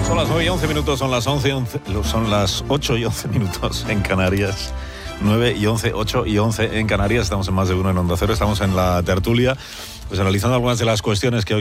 Son las 9 y 11 minutos, son las 8 y 11 minutos en Canarias. 9 y 11, 8 y 11 en Canarias. Estamos en Más de Uno en Onda Cero. Estamos en la tertulia, pues analizando algunas de las cuestiones que hoy